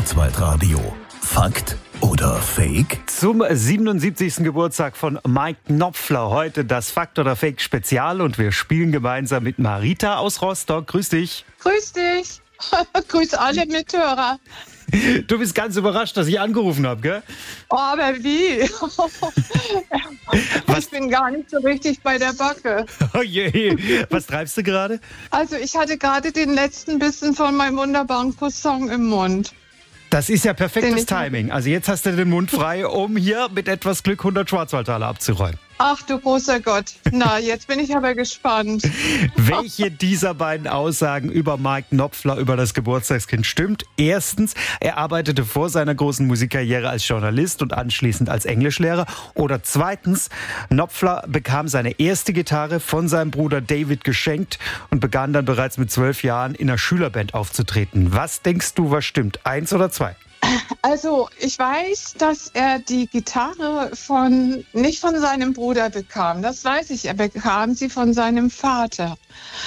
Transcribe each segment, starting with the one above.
Schwarzwaldradio. Fakt oder Fake? Zum 77. Geburtstag von Mike Knopfler heute das Fakt oder Fake Spezial und wir spielen gemeinsam mit Marita aus Rostock. Grüß dich. Grüß dich. Grüß alle Mithörer. Du bist ganz überrascht, dass ich angerufen habe, gell? Oh, aber wie? Was? Ich bin gar nicht so richtig bei der Backe. Oh je, was treibst du gerade? Also ich hatte gerade den letzten Bissen von meinem wunderbaren Croissant im Mund. Das ist ja perfektes Timing. Also jetzt hast du den Mund frei, um hier mit etwas Glück 100 Schwarzwaldtaler abzuräumen. Ach du großer Gott. Na, jetzt bin ich aber gespannt. Welche dieser beiden Aussagen über Mike Knopfler, über das Geburtstagskind stimmt? Erstens, er arbeitete vor seiner großen Musikkarriere als Journalist und anschließend als Englischlehrer. Oder zweitens, Knopfler bekam seine erste Gitarre von seinem Bruder David geschenkt und begann dann bereits mit 12 Jahren in einer Schülerband aufzutreten. Was denkst du, was stimmt? 1 oder 2? Also ich weiß, dass er die Gitarre nicht von seinem Bruder bekam. Das weiß ich. Er bekam sie von seinem Vater.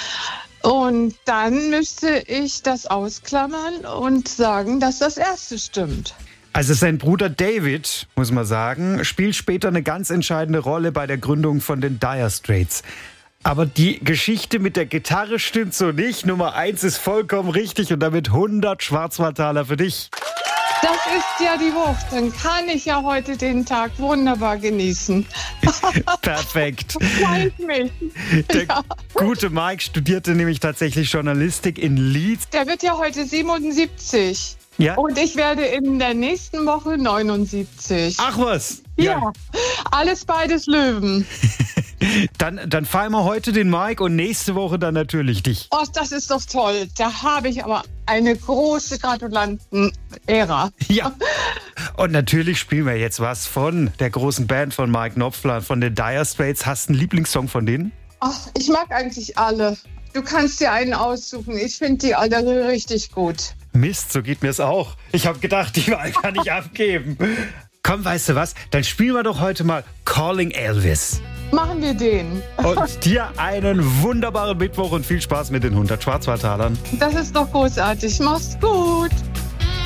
Und dann müsste ich das ausklammern und sagen, dass das erste stimmt. Also sein Bruder David, muss man sagen, spielt später eine ganz entscheidende Rolle bei der Gründung von den Dire Straits. Aber die Geschichte mit der Gitarre stimmt so nicht. Nummer 1 ist vollkommen richtig und damit 100 Schwarzwaldtaler für dich. Das ist ja die Wucht. Dann kann ich ja heute den Tag wunderbar genießen. Perfekt. Freut mich. Der Ja. gute Mike studierte nämlich tatsächlich Journalistik in Leeds. Der wird ja heute 77. Ja? Und ich werde in der nächsten Woche 79. Ach was. Ja, alles beides Löwen. Dann feiern wir heute den Mike und nächste Woche dann natürlich dich. Oh, das ist doch toll. Da habe ich aber eine große Gratulanten-Ära. Ja. Und natürlich spielen wir jetzt was von der großen Band von Mike Knopfler, von den Dire Straits. Hast du einen Lieblingssong von denen? Ach, ich mag eigentlich alle. Du kannst dir einen aussuchen. Ich finde die alle richtig gut. Mist, so geht mir's auch. Ich habe gedacht, die Wahl kann ich abgeben. Komm, weißt du was? Dann spielen wir doch heute mal Calling Elvis. Machen wir den. Und dir einen wunderbaren Mittwoch und viel Spaß mit den 100 Schwarzwaldtalern. Das ist doch großartig. Mach's gut.